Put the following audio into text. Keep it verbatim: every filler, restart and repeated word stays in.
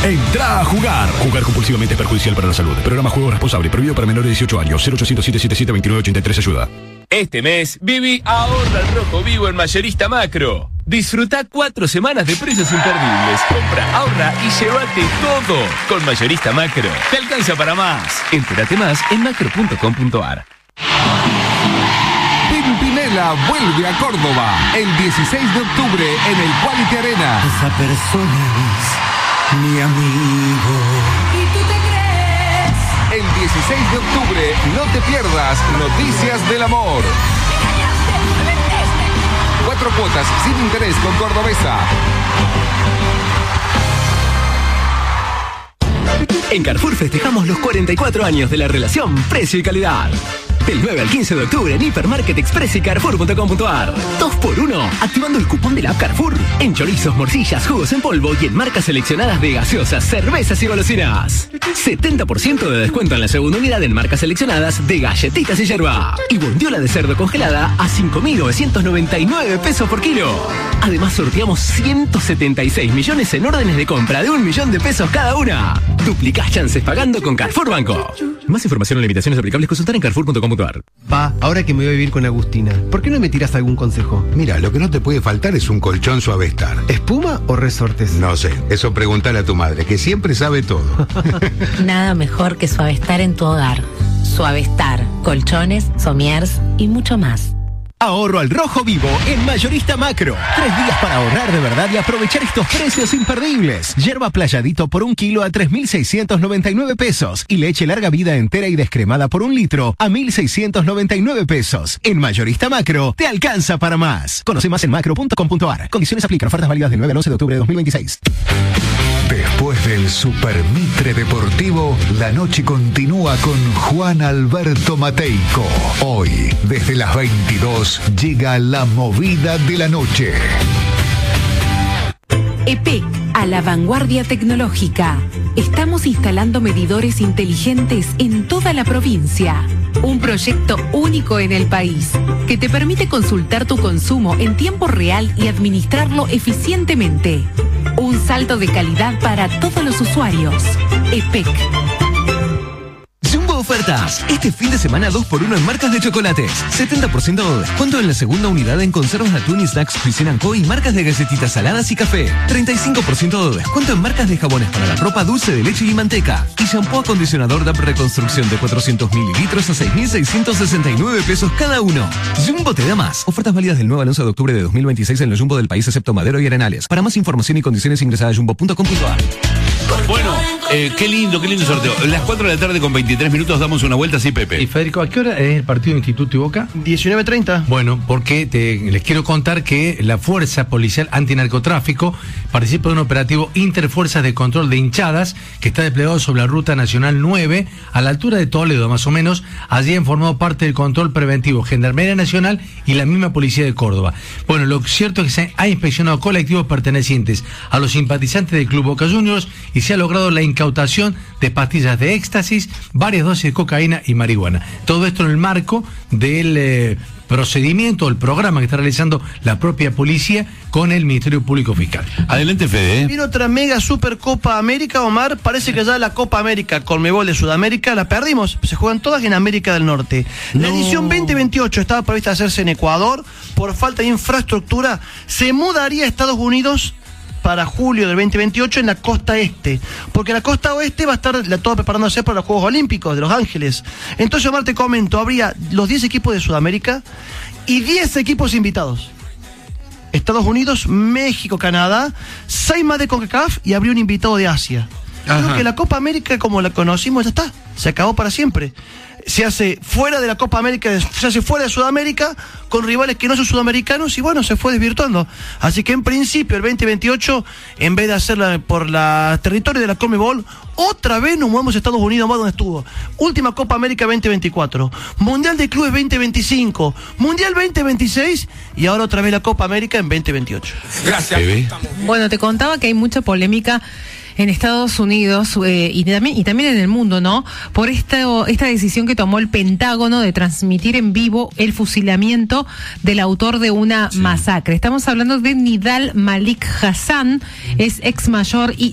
Entrá a jugar. Jugar compulsivamente es perjudicial para la salud. Programa Juego Responsable. Prohibido para menores de dieciocho años. cero ochocientos, setecientos setenta y siete, veintinueve ochenta y tres. Ayuda. Este mes, Vivi ahorra al rojo vivo en Mayorista Macro. Disfruta cuatro semanas de precios imperdibles. Compra, ahorra y llévate todo. Con Mayorista Macro. Te alcanza para más. Entérate más en macro punto com punto ar. Pimpinela vuelve a Córdoba el dieciséis de octubre en el Quality Arena. Esa persona es mi amigo. ¿Y tú te crees? El dieciséis de octubre no te pierdas Noticias del Amor. Cuatro cuotas sin interés con Cordobesa. En Carrefour festejamos los cuarenta y cuatro años de la relación precio y calidad. Del nueve al quince de octubre en Hipermarket Express y Carrefour punto com punto ar. dos por uno, activando el cupón de la app Carrefour. En chorizos, morcillas, jugos en polvo y en marcas seleccionadas de gaseosas, cervezas y golosinas. setenta por ciento de descuento en la segunda unidad en marcas seleccionadas de galletitas y yerba. Y bondiola de cerdo congelada a cinco mil novecientos noventa y nueve pesos por kilo. Además sorteamos ciento setenta y seis millones en órdenes de compra de un millón de pesos cada una. Duplicás chances pagando con Carrefour Banco. Más información o limitaciones aplicables consultar en carrefour punto com punto ar. Pa, ahora que me voy a vivir con Agustina, ¿por qué no me tiras algún consejo? Mira, lo que no te puede faltar es un colchón Suavestar. ¿Espuma o resortes? No sé, eso pregúntale a tu madre, que siempre sabe todo. Nada mejor que Suavestar en tu hogar. Suavestar, colchones, somiers y mucho más. Ahorro al rojo vivo en Mayorista Macro. Tres días para ahorrar de verdad y aprovechar estos precios imperdibles. Yerba Playadito por un kilo a tres mil seiscientos noventa y nueve pesos. Y leche larga vida entera y descremada por un litro a mil seiscientos noventa y nueve pesos. En Mayorista Macro te alcanza para más. Conoce más en macro punto com punto ar. Condiciones aplican. Ofertas válidas del nueve al once de octubre de dos mil veintiséis. Después del Super Mitre Deportivo, la noche continúa con Juan Alberto Mateico. Hoy, desde las veintidós, llega la movida de la noche. E P E C, a la vanguardia tecnológica. Estamos instalando medidores inteligentes en toda la provincia. Un proyecto único en el país que te permite consultar tu consumo en tiempo real y administrarlo eficientemente. Un salto de calidad para todos los usuarios. E P E C. Jumbo Ofertas. Este fin de semana dos por uno en marcas de chocolates. setenta por ciento de descuento en la segunda unidad en conservas de atún y snacks Cuisine and Co y marcas de galletitas saladas y café. treinta y cinco por ciento de descuento en marcas de jabones para la ropa, dulce de leche y manteca. Y shampoo acondicionador D A P Reconstrucción de cuatrocientos mililitros a seis mil seiscientos sesenta y nueve pesos cada uno. Jumbo te da más. Ofertas válidas del nueve al once de octubre de dos mil veintiséis en los Jumbo del país excepto Madero y Arenales. Para más información y condiciones ingresa a jumbo punto com punto ar. Bueno, eh, qué lindo, qué lindo sorteo. Las cuatro de la tarde con veintitrés minutos damos una vuelta, sí, Pepe. Y Federico, ¿a qué hora es el partido de Instituto y Boca? diecinueve treinta. Bueno, porque te, les quiero contar que la Fuerza Policial Antinarcotráfico participa de un operativo Interfuerzas de Control de Hinchadas que está desplegado sobre la Ruta Nacional nueve, a la altura de Toledo, más o menos. Allí han formado parte del control preventivo Gendarmería Nacional y la misma Policía de Córdoba. Bueno, lo cierto es que se ha inspeccionado colectivos pertenecientes a los simpatizantes del Club Boca Juniors y se ha logrado la incautación de pastillas de éxtasis, varias dosis de cocaína y marihuana. Todo esto en el marco del eh, procedimiento, el programa que está realizando la propia policía con el Ministerio Público Fiscal. Adelante, Fede. ¿eh? Viene otra mega super Copa América, Omar. Parece que ya la Copa América Conmebol de Sudamérica la perdimos. Se juegan todas en América del Norte. La No. edición veinte veintiocho estaba prevista hacerse en Ecuador. Por falta de infraestructura, se mudaría a Estados Unidos para julio del veinte veintiocho en la costa este, porque la costa oeste va a estar la, todo preparándose para los Juegos Olímpicos de Los Ángeles. Entonces, Omar, te comento, habría los diez equipos de Sudamérica y diez equipos invitados. Estados Unidos, México, Canadá, seis más de CONCACAF y habría un invitado de Asia. Creo que la Copa América, como la conocimos, ya está, se acabó para siempre. Se hace fuera de la Copa América, se hace fuera de Sudamérica, con rivales que no son sudamericanos, y bueno, se fue desvirtuando. Así que en principio el veinte veintiocho, en vez de hacerla por la territorio de la Conmebol, otra vez nos movemos a Estados Unidos, más donde estuvo. Última Copa América veinte veinticuatro, Mundial de Clubes veinte veinticinco, Mundial veinte veintiséis, y ahora otra vez la Copa América en veinte veintiocho. Gracias. Bebé. Bueno, te contaba que hay mucha polémica en Estados Unidos eh, y, también, y también en el mundo, ¿no? Por esta, esta decisión que tomó el Pentágono de transmitir en vivo el fusilamiento del autor de una sí. masacre. Estamos hablando de Nidal Malik Hassan, es ex mayor y